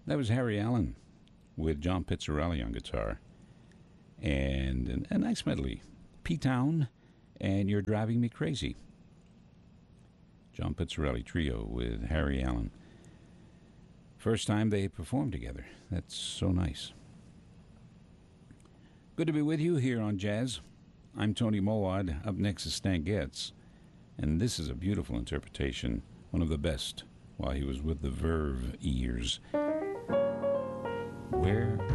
That was Harry Allen with John Pizzarelli on guitar. And a nice medley. P-Town and You're Driving Me Crazy. John Pizzarelli Trio with Harry Allen. First time they performed together. That's so nice. Good to be with you here on Jazz. I'm Tony Mowad. Up next is Stan Getz. And this is a beautiful interpretation, one of the best, while he was with the Verve Ears. Where